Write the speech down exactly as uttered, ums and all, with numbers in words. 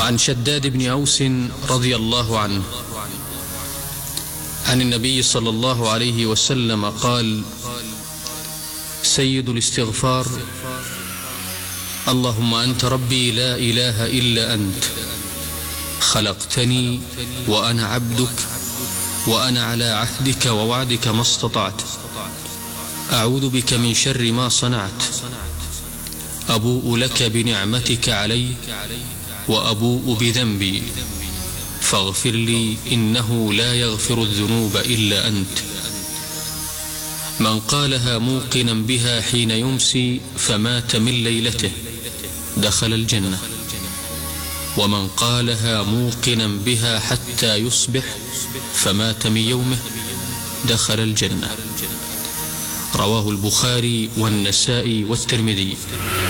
عن شداد بن أوس رضي الله عنه عن النبي صلى الله عليه وسلم قال: سيد الاستغفار: اللهم أنت ربي لا إله إلا أنت، خلقتني وأنا عبدك، وأنا على عهدك ووعدك ما استطعت، أعوذ بك من شر ما صنعت، أبوء لك بنعمتك علي وأبوء بذنبي، فاغفر لي إنه لا يغفر الذنوب إلا أنت. من قالها موقنا بها حين يمسي فمات من ليلته دخل الجنة، ومن قالها موقنا بها حتى يصبح فمات من يومه دخل الجنة. رواه البخاري والنسائي والترمذي.